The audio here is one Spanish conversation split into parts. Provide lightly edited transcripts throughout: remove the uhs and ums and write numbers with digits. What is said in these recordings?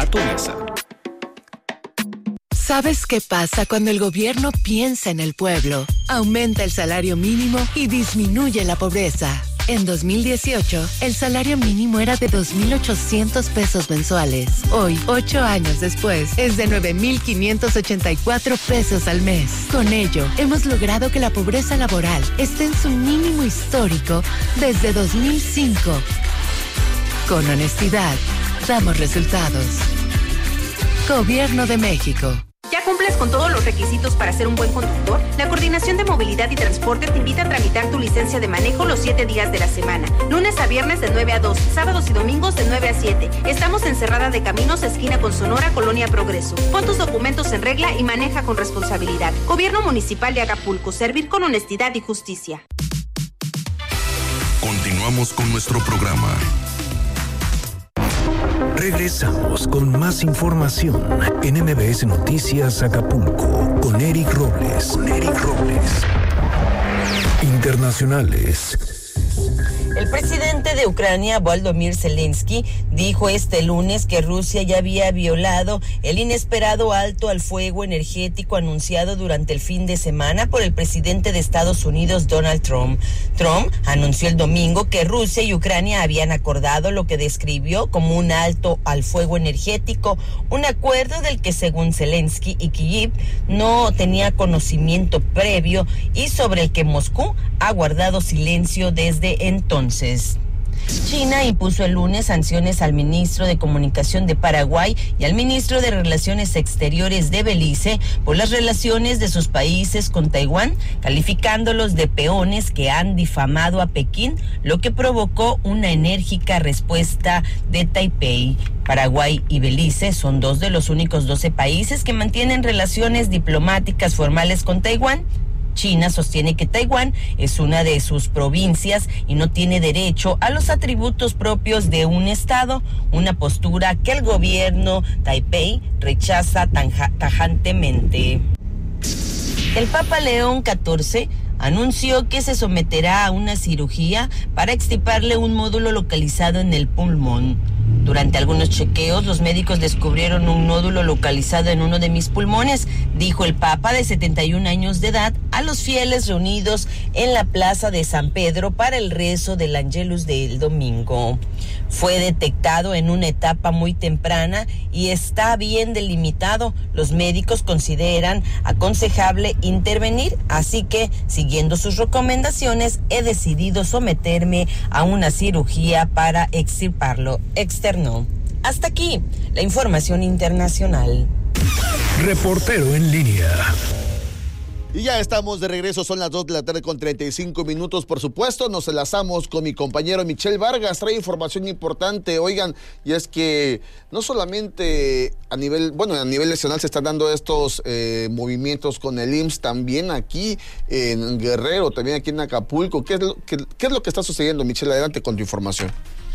tu mesa. ¿Sabes qué pasa cuando el gobierno piensa en el pueblo? Aumenta el salario mínimo y disminuye la pobreza. En 2018, el salario mínimo era de 2,800 pesos mensuales. Hoy, 8 años después, es de 9,584 pesos al mes. Con ello, hemos logrado que la pobreza laboral esté en su mínimo histórico desde 2005. Con honestidad, damos resultados. Gobierno de México. ¿Ya cumples con todos los requisitos para ser un buen conductor? La Coordinación de Movilidad y Transporte te invita a tramitar tu licencia de manejo los 7 días de la semana. Lunes a viernes de 9 a 2, sábados y domingos de 9 a 7. Estamos en Cerrada de Caminos, esquina con Sonora, Colonia Progreso. Pon tus documentos en regla y maneja con responsabilidad. Gobierno Municipal de Acapulco. Servir con honestidad y justicia. Continuamos con nuestro programa. Regresamos con más información en MBS Noticias Acapulco con Eric Robles. Internacionales. El presidente de Ucrania, Volodymyr Zelensky, dijo este lunes que Rusia ya había violado el inesperado alto al fuego energético anunciado durante el fin de semana por el presidente de Estados Unidos, Donald Trump. Trump anunció el domingo que Rusia y Ucrania habían acordado lo que describió como un alto al fuego energético, un acuerdo del que, según Zelensky y Kyiv, no tenía conocimiento previo y sobre el que Moscú ha guardado silencio desde entonces. China impuso el lunes sanciones al ministro de Comunicación de Paraguay y al ministro de Relaciones Exteriores de Belice por las relaciones de sus países con Taiwán, calificándolos de peones que han difamado a Pekín, lo que provocó una enérgica respuesta de Taipei. Paraguay y Belice son dos de los únicos 12 países que mantienen relaciones diplomáticas formales con Taiwán. China sostiene que Taiwán es una de sus provincias y no tiene derecho a los atributos propios de un estado, una postura que el gobierno Taipei rechaza tajantemente. El Papa León XIV anunció que se someterá a una cirugía para extirparle un nódulo localizado en el pulmón. Durante algunos chequeos, los médicos descubrieron un nódulo localizado en uno de mis pulmones, dijo el Papa de 71 años de edad a los fieles reunidos en la plaza de San Pedro para el rezo del Angelus del domingo. Fue detectado en una etapa muy temprana y está bien delimitado. Los médicos consideran aconsejable intervenir, así que, siguiendo sus recomendaciones, he decidido someterme a una cirugía para extirparlo, externó. Hasta aquí la información internacional. Reportero en línea. Y ya estamos de regreso, son las 2 de la tarde con 35 minutos. Por supuesto, nos enlazamos con mi compañero Michelle Vargas, trae información importante. Oigan, y es que no solamente a nivel nacional se están dando estos movimientos con el IMSS, también aquí en Guerrero, también aquí en Acapulco. ¿Qué es lo que está sucediendo, Michelle? Adelante con tu información.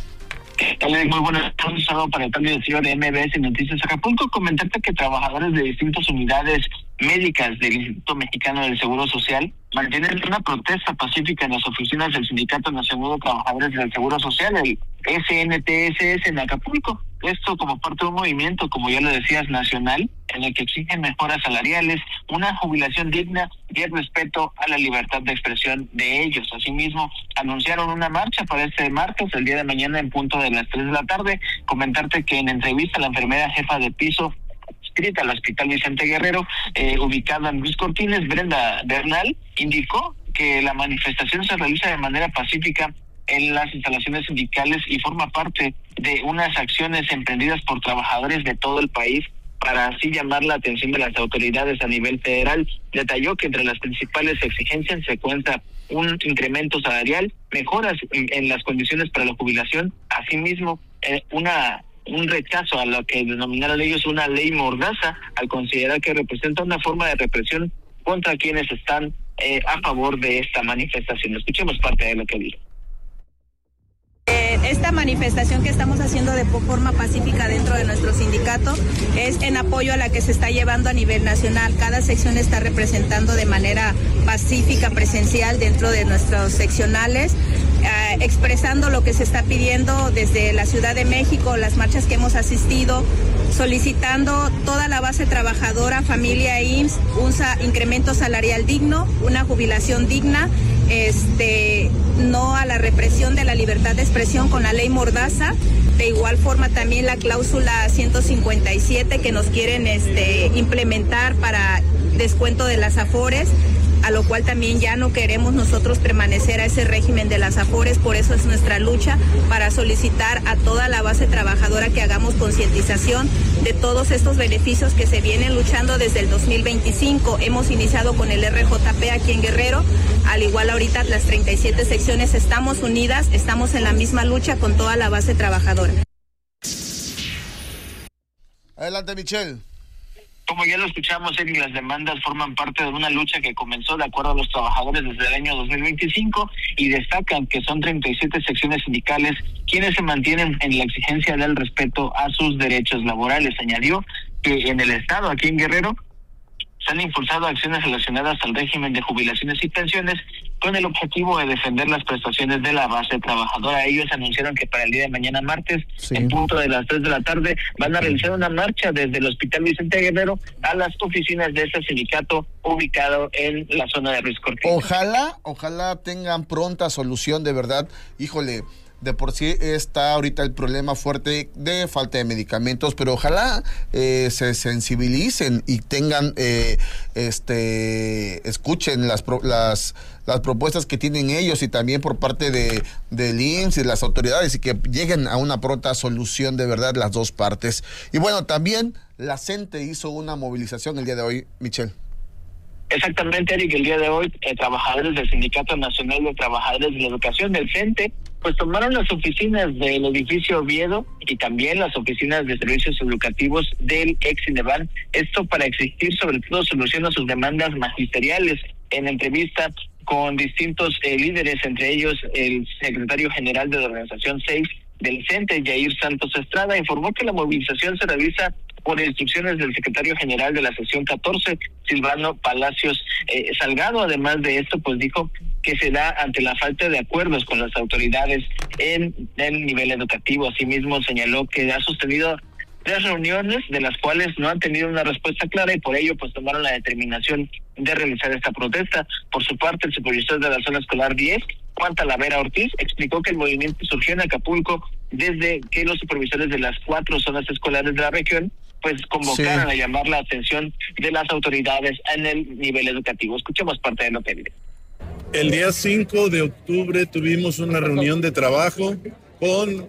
Muy buenas tardes, un saludo para el cambio de CEO de MBS Noticias Acapulco. Comentarte que trabajadores de distintas unidades médicas del Instituto Mexicano del Seguro Social mantienen una protesta pacífica en las oficinas del Sindicato Nacional de Trabajadores del Seguro Social, el SNTSS, en Acapulco. Esto como parte de un movimiento, como ya lo decías, nacional, en el que exigen mejoras salariales, una jubilación digna y el respeto a la libertad de expresión de ellos. Asimismo, anunciaron una marcha para este martes, el día de mañana, en punto de las 3 de la tarde. Comentarte que en entrevista la enfermera jefa de piso adscrita al Hospital Vicente Guerrero, ubicada en Luis Cortines, Brenda Bernal, indicó que la manifestación se realiza de manera pacífica en las instalaciones sindicales y forma parte de unas acciones emprendidas por trabajadores de todo el país para así llamar la atención de las autoridades a nivel federal. Detalló que entre las principales exigencias se cuenta un incremento salarial, mejoras en las condiciones para la jubilación, asimismo un rechazo a lo que denominaron ellos una ley mordaza, al considerar que representa una forma de represión contra quienes están a favor de esta manifestación. Escuchemos parte de lo que dijo. Esta manifestación que estamos haciendo de forma pacífica dentro de nuestro sindicato es en apoyo a la que se está llevando a nivel nacional. Cada sección está representando de manera pacífica, presencial dentro de nuestros seccionales expresando lo que se está pidiendo desde la Ciudad de México, las marchas que hemos asistido, solicitando toda la base trabajadora, familia e IMSS, un incremento salarial digno, una jubilación digna, no a la represión de la libertad de expresión con la ley Mordaza. De igual forma también la cláusula 157 que nos quieren implementar para descuento de las afores, a lo cual también ya no queremos nosotros permanecer a ese régimen de las afores. Por eso es nuestra lucha para solicitar a toda la base trabajadora que hagamos concientización de todos estos beneficios que se vienen luchando desde el 2025. Hemos iniciado con el RJP aquí en Guerrero, al igual ahorita las 37 secciones estamos unidas, estamos en la misma lucha con toda la base trabajadora. Adelante, Michelle. Como ya lo escuchamos, Eric, las demandas forman parte de una lucha que comenzó de acuerdo a los trabajadores desde el año 2025 y destacan que son 37 secciones sindicales quienes se mantienen en la exigencia del respeto a sus derechos laborales. Añadió que en el estado, aquí en Guerrero, se han impulsado acciones relacionadas al régimen de jubilaciones y pensiones con el objetivo de defender las prestaciones de la base trabajadora. Ellos anunciaron que para el día de mañana martes, en punto de las 3 de la tarde, van a realizar una marcha desde el Hospital Vicente Guerrero a las oficinas de este sindicato ubicado en la zona de Ruiz Cortines. Ojalá tengan pronta solución, de verdad. Híjole, de por sí está ahorita el problema fuerte de falta de medicamentos, pero ojalá se sensibilicen y tengan, escuchen las propuestas que tienen ellos y también por parte del IMSS y las autoridades, y que lleguen a una pronta solución de verdad las dos partes. Y bueno, también la CENTE hizo una movilización el día de hoy, Michelle. Exactamente, Eric, el día de hoy trabajadores del Sindicato Nacional de Trabajadores de la Educación, del CENTE, pues tomaron las oficinas del edificio Oviedo y también las oficinas de servicios educativos del ex-INEVAN, esto para exigir sobre todo solución a sus demandas magisteriales. En entrevista con distintos líderes, entre ellos el secretario general de la Organización 6 del CENTE, Yair Santos Estrada, informó que la movilización se realiza por instrucciones del secretario general de la sección 14, Silvano Palacios Salgado. Además de esto, pues dijo que se da ante la falta de acuerdos con las autoridades en el nivel educativo. Asimismo, señaló que ha sostenido 3 reuniones, de las cuales no han tenido una respuesta clara, y por ello pues tomaron la determinación de realizar esta protesta. Por su parte, el supervisor de la zona escolar 10, Juan Talavera Ortiz, explicó que el movimiento surgió en Acapulco desde que los supervisores de las 4 zonas escolares de la región pues convocaron a llamar la atención de las autoridades en el nivel educativo. Escuchemos parte de lo que dice. El día 5 de octubre tuvimos una reunión de trabajo con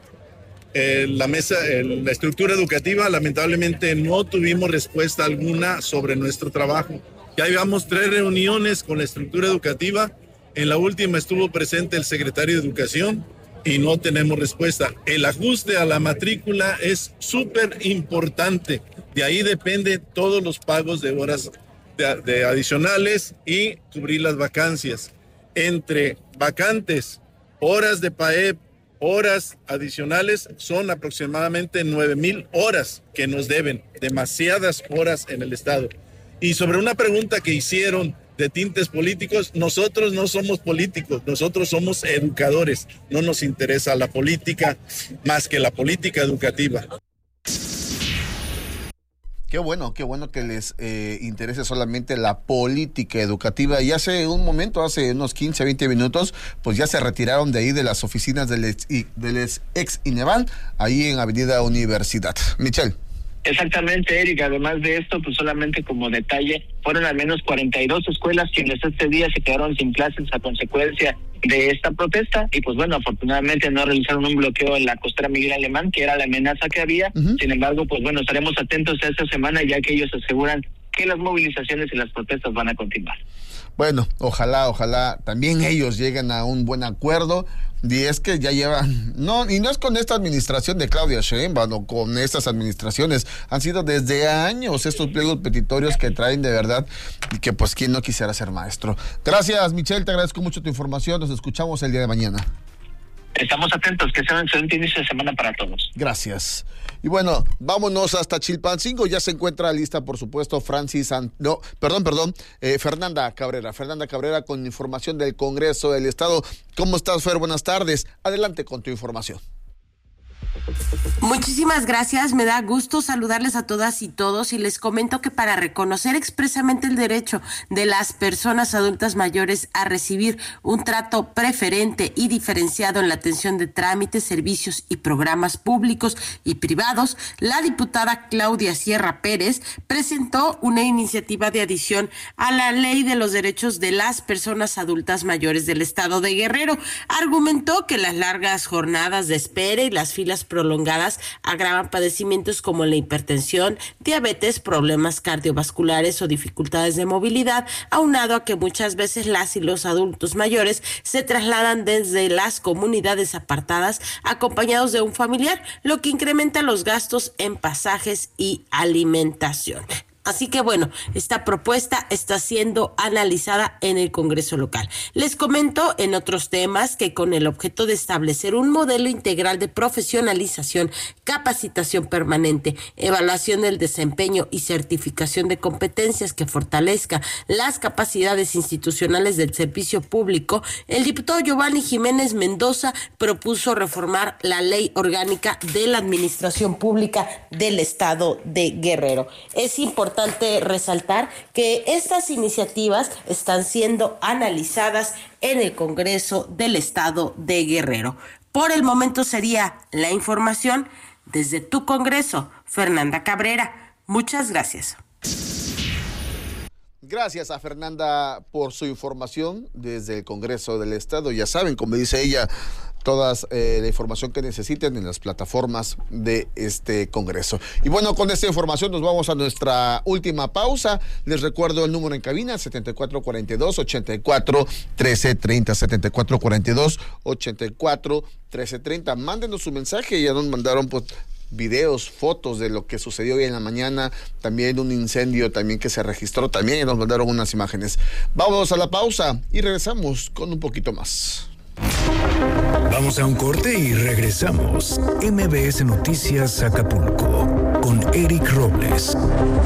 la mesa, la estructura educativa. Lamentablemente no tuvimos respuesta alguna sobre nuestro trabajo. Ya llevamos 3 reuniones con la estructura educativa. En la última estuvo presente el secretario de Educación y no tenemos respuesta. El ajuste a la matrícula es súper importante. De ahí depende todos los pagos de horas de adicionales y cubrir las vacancias. Entre vacantes, horas de PAEP, horas adicionales, son aproximadamente 9,000 horas que nos deben, demasiadas horas en el Estado. Y sobre una pregunta que hicieron de tintes políticos, nosotros no somos políticos, nosotros somos educadores. No nos interesa la política más que la política educativa. Qué bueno que les interese solamente la política educativa. Y hace un momento, hace unos 15, 20 minutos, pues ya se retiraron de ahí de las oficinas del ex INEVAN, ahí en Avenida Universidad. Michelle. Exactamente, Eric. Además de esto, pues solamente como detalle, fueron al menos 42 escuelas quienes este día se quedaron sin clases a consecuencia de esta protesta, y pues bueno, afortunadamente no realizaron un bloqueo en la costera Miguel Alemán, que era la amenaza que había. Sin embargo, pues bueno, estaremos atentos a esta semana, ya que ellos aseguran que las movilizaciones y las protestas van a continuar. Bueno, ojalá también ellos lleguen a un buen acuerdo. Y es que ya llevan, no es con esta administración de Claudia Sheinbaum o con estas administraciones, han sido desde años estos pliegos petitorios que traen de verdad, y que pues quién no quisiera ser maestro. Gracias, Michelle, te agradezco mucho tu información, nos escuchamos el día de mañana. Estamos atentos, que sea un excelente inicio de semana para todos. Gracias. Y bueno, vámonos hasta Chilpancingo. Ya se encuentra lista, por supuesto, Fernanda Cabrera. Fernanda Cabrera con información del Congreso del Estado. ¿Cómo estás, Fer? Buenas tardes. Adelante con tu información. Muchísimas gracias, me da gusto saludarles a todas y todos y les comento que para reconocer expresamente el derecho de las personas adultas mayores a recibir un trato preferente y diferenciado en la atención de trámites, servicios y programas públicos y privados, la diputada Claudia Sierra Pérez presentó una iniciativa de adición a la Ley de los Derechos de las Personas Adultas Mayores del Estado de Guerrero. Argumentó que las largas jornadas de espera y las filas prolongadas agravan padecimientos como la hipertensión, diabetes, problemas cardiovasculares o dificultades de movilidad, aunado a que muchas veces las y los adultos mayores se trasladan desde las comunidades apartadas acompañados de un familiar, lo que incrementa los gastos en pasajes y alimentación. Así que bueno, esta propuesta está siendo analizada en el Congreso local. Les comento en otros temas que con el objeto de establecer un modelo integral de profesionalización, capacitación permanente, evaluación del desempeño y certificación de competencias que fortalezca las capacidades institucionales del servicio público, el diputado Giovanni Jiménez Mendoza propuso reformar la Ley Orgánica de la Administración Pública del Estado de Guerrero. Es importante resaltar que estas iniciativas están siendo analizadas en el Congreso del Estado de Guerrero. Por el momento sería la información desde tu Congreso, Fernanda Cabrera. Muchas gracias. Gracias a Fernanda por su información desde el Congreso del Estado. Ya saben, como dice ella, toda la información que necesiten en las plataformas de este Congreso. Y bueno, con esta información nos vamos a nuestra última pausa. Les recuerdo el número en cabina, 7442-841330, 7442-841330. Mándenos su mensaje, ya nos mandaron videos, fotos de lo que sucedió hoy en la mañana, también un incendio también que se registró, también nos mandaron unas imágenes. Vamos a la pausa y regresamos con un poquito más. Vamos a un corte y regresamos. MBS Noticias Acapulco con Eric Robles.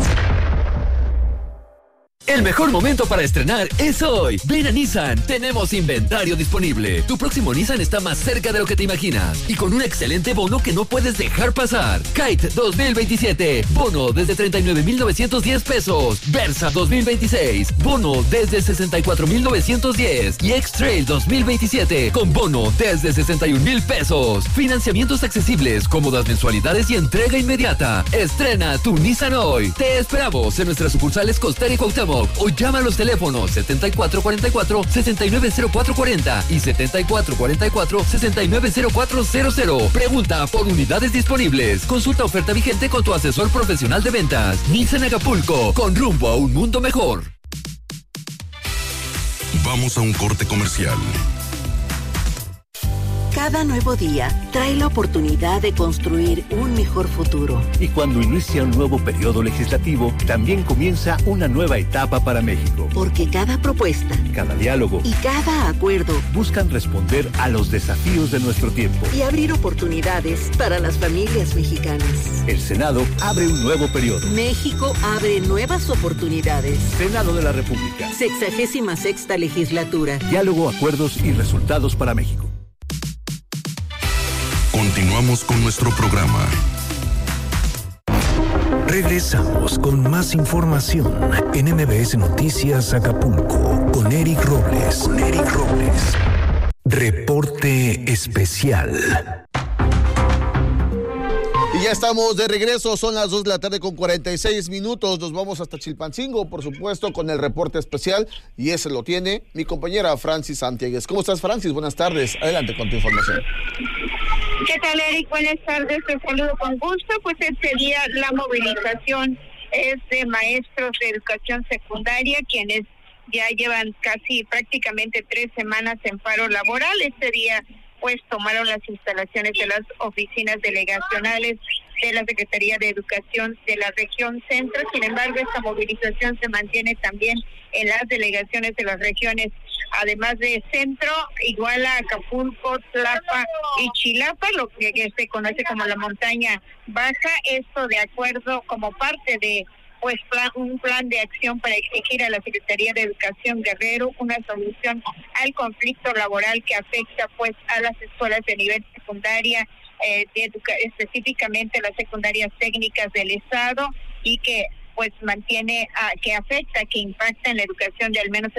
El mejor momento para estrenar es hoy. Ven a Nissan, tenemos inventario disponible. Tu próximo Nissan está más cerca de lo que te imaginas y con un excelente bono que no puedes dejar pasar. Kite 2027, bono desde 39,910 pesos. Versa 2026, bono desde 64,910 y X-Trail 2027 con bono desde 61,000 pesos. Financiamientos accesibles, cómodas mensualidades y entrega inmediata. Estrena tu Nissan hoy. Te esperamos en nuestras sucursales Costera y Cuauhtémoc o llama a los teléfonos 7444-690440 y 7444-690400. Pregunta por unidades disponibles. Consulta oferta vigente con tu asesor profesional de ventas. Nissan Acapulco, con rumbo a un mundo mejor. Vamos a un corte comercial. Cada nuevo día trae la oportunidad de construir un mejor futuro. Y cuando inicia un nuevo periodo legislativo, también comienza una nueva etapa para México. Porque cada propuesta, cada diálogo y cada acuerdo buscan responder a los desafíos de nuestro tiempo y abrir oportunidades para las familias mexicanas. El Senado abre un nuevo periodo. México abre nuevas oportunidades. Senado de la República. 66ª legislatura. Diálogo, acuerdos y resultados para México. Continuamos con nuestro programa. Regresamos con más información en MBS Noticias Acapulco con Eric Robles. Reporte especial. Y ya estamos de regreso, son las 2 de la tarde con 46 minutos. Nos vamos hasta Chilpancingo, por supuesto, con el reporte especial. Y ese lo tiene mi compañera Francis Santiagues. ¿Cómo estás, Francis? Buenas tardes. Adelante con tu información. ¿Qué tal, Eric? Buenas tardes, te saludo con gusto. Pues este día la movilización es de maestros de educación secundaria, quienes ya llevan casi prácticamente 3 semanas en paro laboral. Este día pues tomaron las instalaciones de las oficinas delegacionales de la Secretaría de Educación de la región centro. Sin embargo, esta movilización se mantiene también en las delegaciones de las regiones además de Centro, Iguala, Acapulco, Tlapa y Chilapa, lo que se conoce como la montaña baja. Esto de acuerdo como parte de un plan de acción para exigir a la Secretaría de Educación Guerrero una solución al conflicto laboral que afecta a las escuelas de nivel secundaria, específicamente las secundarias técnicas del Estado, y que que afecta, que impacta en la educación de al menos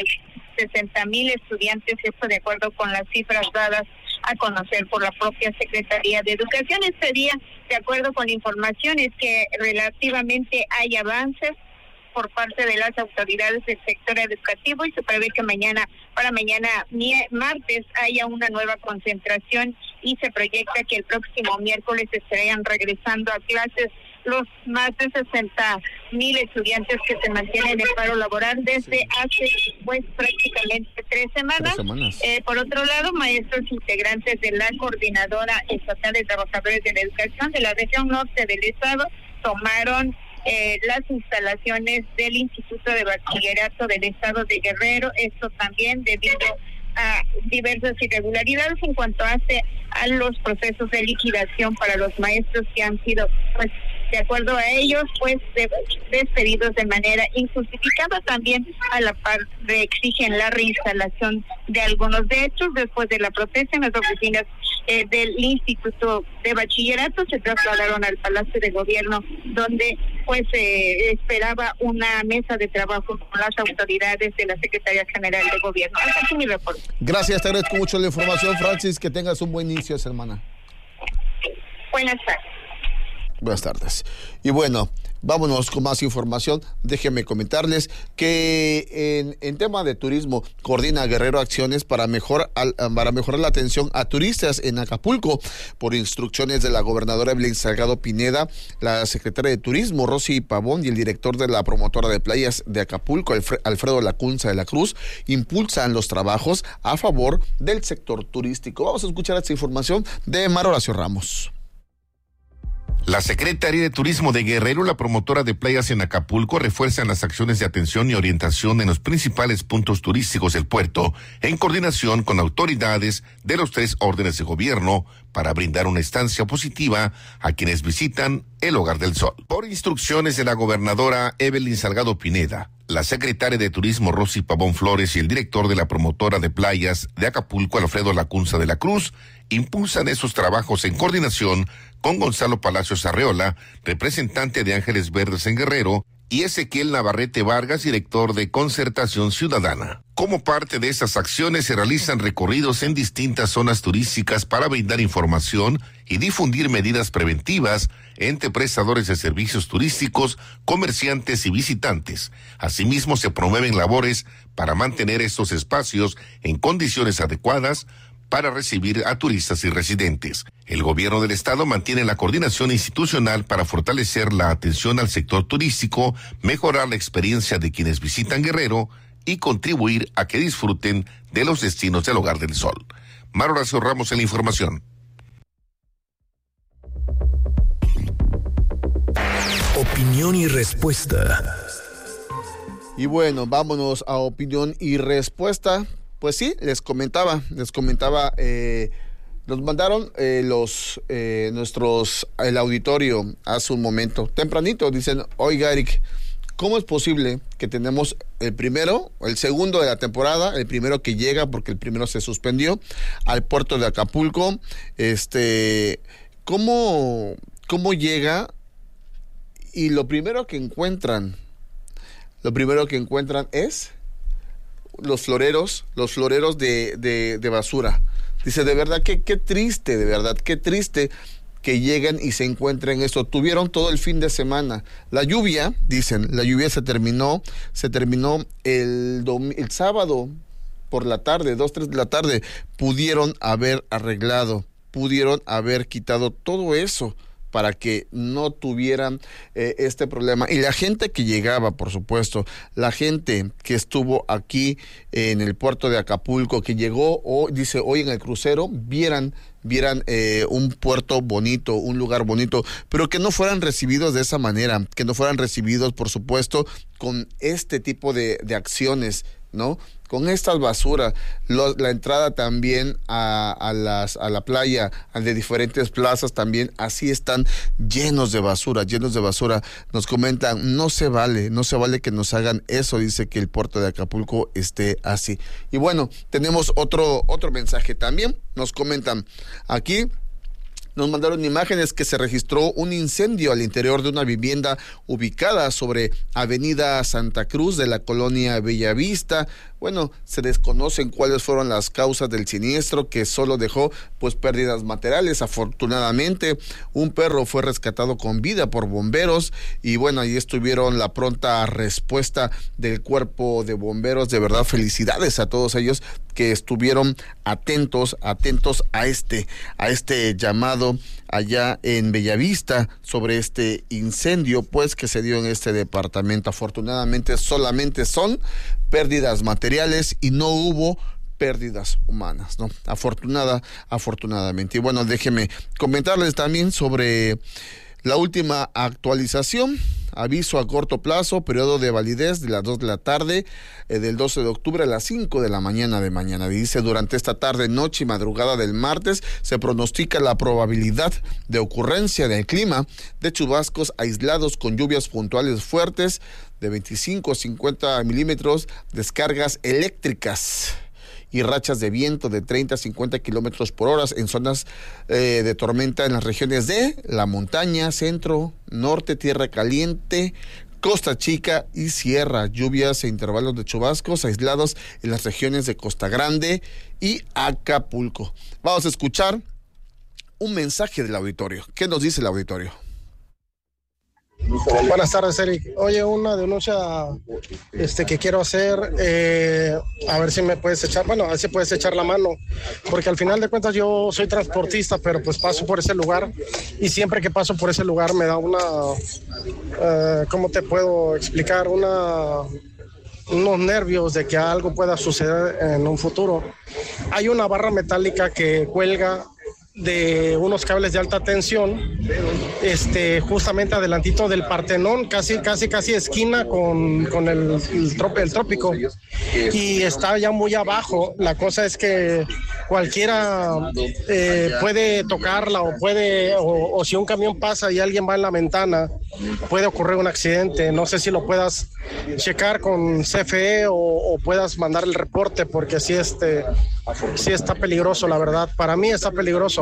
60,000 estudiantes, esto de acuerdo con las cifras dadas a conocer por la propia Secretaría de Educación. Este día, de acuerdo con información, es que relativamente hay avances por parte de las autoridades del sector educativo y se prevé que para mañana martes haya una nueva concentración y se proyecta que el próximo miércoles estarían regresando a clases los más de 60,000 estudiantes que se mantienen en paro laboral desde hace prácticamente 3 semanas. Por otro lado, maestros integrantes de la Coordinadora Estatal de Trabajadores de la Educación de la región norte del estado tomaron las instalaciones del Instituto de Bachillerato del Estado de Guerrero, esto también debido a diversas irregularidades en cuanto a los procesos de liquidación para los maestros que han sido, de acuerdo a ellos, despedidos de manera injustificada. También a la par exigen la reinstalación de algunos de estos. Después de la protesta en las oficinas del Instituto de Bachillerato se trasladaron al Palacio de Gobierno, donde esperaba una mesa de trabajo con las autoridades de la Secretaría General de Gobierno. Hasta aquí mi reporte. Gracias, te agradezco mucho la información, Francis, que tengas un buen inicio de semana. Buenas tardes. Buenas tardes. Y bueno, vámonos con más información. Déjenme comentarles que en tema de turismo coordina Guerrero acciones para mejorar la atención a turistas en Acapulco. Por instrucciones de la gobernadora Evelyn Salgado Pineda, la secretaria de Turismo Rosy Pavón y el director de la promotora de playas de Acapulco, Alfredo Lacunza de la Cruz, impulsan los trabajos a favor del sector turístico. Vamos a escuchar esta información de Mar Horacio Ramos. La Secretaría de Turismo de Guerrero, la promotora de playas en Acapulco, refuerzan las acciones de atención y orientación en los principales puntos turísticos del puerto, en coordinación con autoridades de los 3 órdenes de gobierno, para brindar una estancia positiva a quienes visitan el Hogar del Sol. Por instrucciones de la gobernadora Evelyn Salgado Pineda, la secretaria de Turismo Rosy Pavón Flores y el director de la promotora de playas de Acapulco, Alfredo Lacunza de la Cruz, impulsan esos trabajos en coordinación con Gonzalo Palacios Arreola, representante de Ángeles Verdes en Guerrero, y Ezequiel Navarrete Vargas, director de Concertación Ciudadana. Como parte de esas acciones se realizan recorridos en distintas zonas turísticas para brindar información y difundir medidas preventivas entre prestadores de servicios turísticos, comerciantes y visitantes. Asimismo, se promueven labores para mantener estos espacios en condiciones adecuadas para recibir a turistas y residentes. El gobierno del estado mantiene la coordinación institucional para fortalecer la atención al sector turístico, mejorar la experiencia de quienes visitan Guerrero y contribuir a que disfruten de los destinos del Hogar del Sol. Mar Horacio Ramos en la información. Opinión y respuesta. Y bueno, vámonos a opinión y respuesta. Pues sí, les comentaba, nos mandaron el auditorio hace un momento, tempranito, dicen, oiga Eric, ¿cómo es posible que tenemos el segundo de la temporada, el primero que llega, porque el primero se suspendió, al puerto de Acapulco, ¿cómo llega? Y lo primero que encuentran es los floreros de basura. Dice, de verdad, qué triste, de verdad, qué triste que lleguen y se encuentren esto. Tuvieron todo el fin de semana. La lluvia, dicen, se terminó el sábado por la tarde, 2, 3 de la tarde. Pudieron haber arreglado, pudieron haber quitado todo eso para que no tuvieran este problema. Y la gente que llegaba, por supuesto, la gente que estuvo aquí en el puerto de Acapulco, que llegó, dice, hoy en el crucero, vieran un puerto bonito, un lugar bonito, pero que no fueran recibidos de esa manera, que no fueran recibidos, por supuesto, con este tipo de acciones ¿no? Con estas basuras, la entrada también a la playa de diferentes plazas también así están llenos de basura. Nos comentan, no se vale que nos hagan eso, dice que el puerto de Acapulco esté así. Y bueno, tenemos otro mensaje también, nos comentan aquí. Nos mandaron imágenes que se registró un incendio al interior de una vivienda ubicada sobre Avenida Santa Cruz de la colonia Bellavista. Bueno, se desconocen cuáles fueron las causas del siniestro, que solo dejó pues pérdidas materiales. Afortunadamente, un perro fue rescatado con vida por bomberos y bueno, ahí estuvieron la pronta respuesta del cuerpo de bomberos. De verdad, felicidades a todos ellos que estuvieron atentos a este llamado allá en Bellavista sobre este incendio pues que se dio en este departamento. Afortunadamente solamente son pérdidas materiales y no hubo pérdidas humanas, ¿no? Afortunadamente. Y bueno, déjeme comentarles también sobre la última actualización. Aviso a corto plazo, periodo de validez de las 2 de la tarde, del 12 de octubre a las 5 de la mañana de mañana. Dice, durante esta tarde, noche y madrugada del martes, se pronostica la probabilidad de ocurrencia del clima de chubascos aislados con lluvias puntuales fuertes de 25 a 50 milímetros, descargas eléctricas y rachas de viento de 30 a 50 kilómetros por hora en zonas de tormenta en las regiones de la montaña, centro, norte, tierra caliente, Costa Chica y Sierra. Lluvias e intervalos de chubascos aislados en las regiones de Costa Grande y Acapulco. Vamos a escuchar un mensaje del auditorio. ¿Qué nos dice el auditorio? Buenas tardes, Eric. Oye, una denuncia que quiero hacer, a ver si me puedes echar, a ver si puedes echar la mano, porque al final de cuentas yo soy transportista, pero pues paso por ese lugar y siempre que paso por ese lugar me da una, ¿cómo te puedo explicar? Unos nervios de que algo pueda suceder en un futuro. Hay una barra metálica que cuelga de unos cables de alta tensión, justamente adelantito del Partenón, casi esquina con el Trópico, y está ya muy abajo. La cosa es que cualquiera puede tocarla o si un camión pasa y alguien va en la ventana, puede ocurrir un accidente. No sé si lo puedas checar con CFE o puedas mandar el reporte, porque sí está peligroso, la verdad. Para mí está peligroso.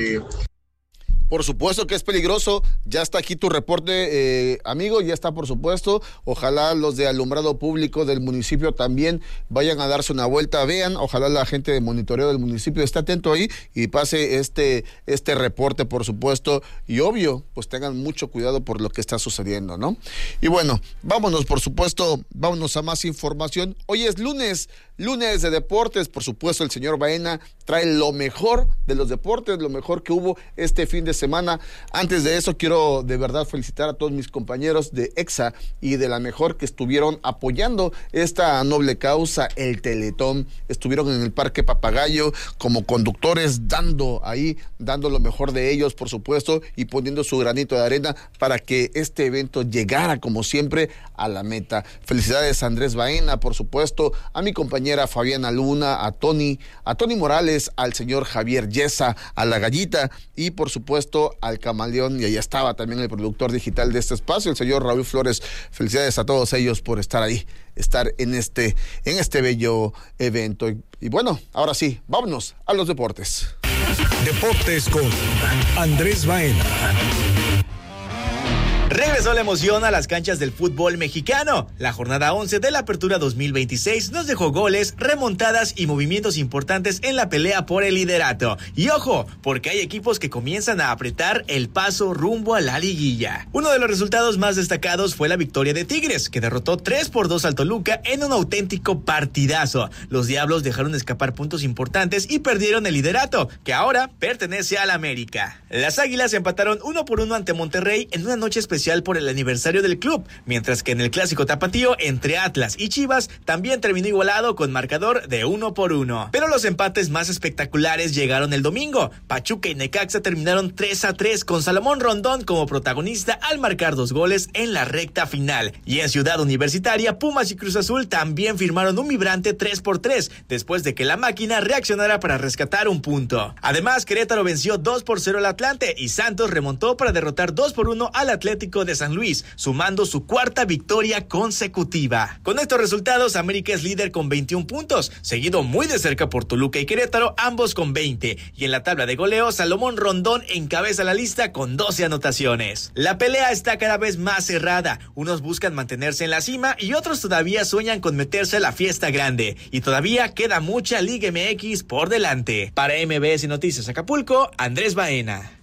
Por supuesto que es peligroso. Ya está aquí tu reporte, amigo, ya está, por supuesto. Ojalá los de alumbrado público del municipio también vayan a darse una vuelta, vean. Ojalá la gente de monitoreo del municipio esté atento ahí y pase este reporte, por supuesto. Y obvio, pues tengan mucho cuidado por lo que está sucediendo, ¿no? Y bueno, vámonos, por supuesto, vámonos a más información. Hoy es lunes de deportes. Por supuesto, el señor Baena trae lo mejor de los deportes, lo mejor que hubo este fin de semana. Antes de eso, quiero de verdad felicitar a todos mis compañeros de EXA y de La Mejor que estuvieron apoyando esta noble causa, el Teletón. Estuvieron en el Parque Papagayo como conductores, dando lo mejor de ellos, por supuesto, y poniendo su granito de arena para que este evento llegara, como siempre, a la meta. Felicidades a Andrés Baena, por supuesto, a mi compañera Fabiana Luna, a Tony Morales, al señor Javier Yesa, a La Gallita y, por supuesto, al Camaleón, y ahí estaba también el productor digital de este espacio, el señor Raúl Flores. Felicidades a todos ellos por estar ahí, estar en este bello evento. Y bueno, ahora sí, vámonos a los deportes. Deportes con Andrés Baena. Regresó la emoción a las canchas del fútbol mexicano. La jornada 11 de la Apertura 2026 nos dejó goles, remontadas y movimientos importantes en la pelea por el liderato. Y ojo, porque hay equipos que comienzan a apretar el paso rumbo a la liguilla. Uno de los resultados más destacados fue la victoria de Tigres, que derrotó 3-2 al Toluca en un auténtico partidazo. Los Diablos dejaron escapar puntos importantes y perdieron el liderato, que ahora pertenece al América. Las Águilas empataron 1-1 ante Monterrey en una noche especial especial por el aniversario del club, mientras que en el clásico tapatío entre Atlas y Chivas también terminó igualado con marcador de 1-1. Pero los empates más espectaculares llegaron el domingo. Pachuca y Necaxa terminaron 3-3 con Salomón Rondón como protagonista al marcar 2 goles en la recta final. Y en Ciudad Universitaria, Pumas y Cruz Azul también firmaron un vibrante 3-3 después de que la máquina reaccionara para rescatar un punto. Además, Querétaro venció 2-0 al Atlante y Santos remontó para derrotar 2-1 al Atlético de San Luis, sumando su cuarta victoria consecutiva. Con estos resultados, América es líder con 21 puntos, seguido muy de cerca por Toluca y Querétaro, ambos con 20. Y en la tabla de goleo, Salomón Rondón encabeza la lista con 12 anotaciones. La pelea está cada vez más cerrada. Unos buscan mantenerse en la cima y otros todavía sueñan con meterse a la fiesta grande. Y todavía queda mucha Liga MX por delante. Para MBS Noticias Acapulco, Andrés Baena.